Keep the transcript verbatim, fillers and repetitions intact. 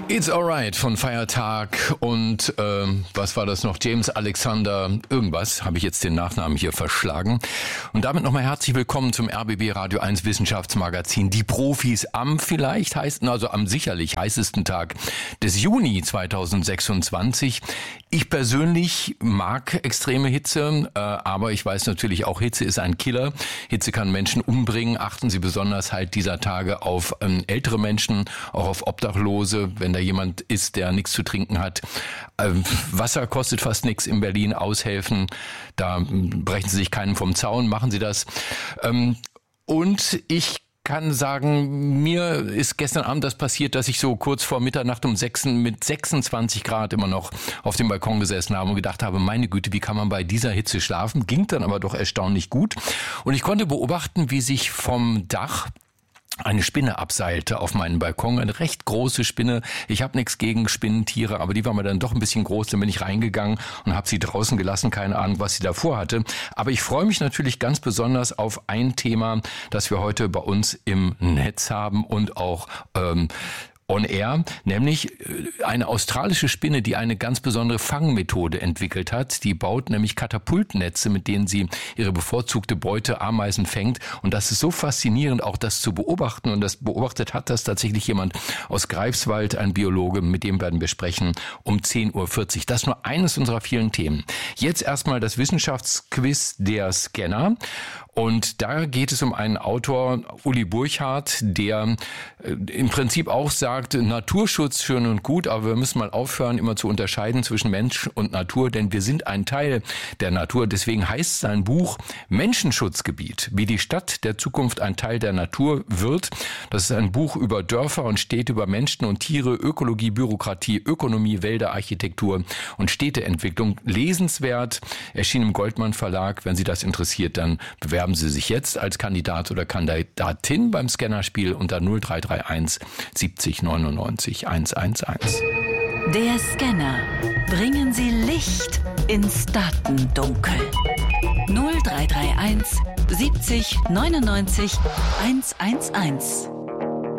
It's Alright von Feiertag und ähm, was war das noch? James Alexander irgendwas, habe ich jetzt den Nachnamen hier verschlagen. Und damit nochmal herzlich willkommen zum R B B Radio eins Wissenschaftsmagazin. Die Profis am vielleicht heißten, also am sicherlich heißesten Tag des Juni zweitausendsechsundzwanzig. Ich persönlich mag extreme Hitze, äh, aber ich weiß natürlich auch, Hitze ist ein Killer. Hitze kann Menschen umbringen. Achten Sie besonders halt dieser Tage auf ähm, ältere Menschen, auch auf Obdachlose, wenn da jemand ist, der nichts zu trinken hat. Ähm, Wasser kostet fast nichts in Berlin, aushelfen. Da brechen Sie sich keinen vom Zaun, machen Sie das. Ähm, und ich kann sagen, mir ist gestern Abend das passiert, dass ich so kurz vor Mitternacht um sechs mit sechsundzwanzig Grad immer noch auf dem Balkon gesessen habe und gedacht habe, meine Güte, wie kann man bei dieser Hitze schlafen? Ging dann aber doch erstaunlich gut. Und ich konnte beobachten, wie sich vom Dach eine Spinne abseilte auf meinen Balkon, eine recht große Spinne. Ich habe nichts gegen Spinnentiere, aber die war mir dann doch ein bisschen groß. Dann bin ich reingegangen und habe sie draußen gelassen. Keine Ahnung, was sie davor hatte. Aber ich freue mich natürlich ganz besonders auf ein Thema, das wir heute bei uns im Netz haben und auch ähm, on air, nämlich eine australische Spinne, die eine ganz besondere Fangmethode entwickelt hat. Die baut nämlich Katapultnetze, mit denen sie ihre bevorzugte Beute Ameisen fängt. Und das ist so faszinierend, auch das zu beobachten. Und das beobachtet hat das tatsächlich jemand aus Greifswald, ein Biologe, mit dem werden wir sprechen um zehn Uhr vierzig. Das ist nur eines unserer vielen Themen. Jetzt erstmal das Wissenschaftsquiz der Scanner. Und da geht es um einen Autor, Uli Burchardt, der äh, im Prinzip auch sagt, Naturschutz schön und gut, aber wir müssen mal aufhören, immer zu unterscheiden zwischen Mensch und Natur, denn wir sind ein Teil der Natur. Deswegen heißt sein Buch Menschenschutzgebiet, wie die Stadt der Zukunft ein Teil der Natur wird. Das ist ein Buch über Dörfer und Städte, über Menschen und Tiere, Ökologie, Bürokratie, Ökonomie, Wälder, Architektur und Städteentwicklung. Lesenswert, erschien im Goldmann Verlag. Wenn Sie das interessiert, dann bewerben Sie sich jetzt als Kandidat oder Kandidatin beim Scannerspiel unter null drei drei eins siebzig neunundneunzig hundertelf. Der Scanner. Bringen Sie Licht ins Datendunkel. null drei drei eins siebzig neunundneunzig hundertelf.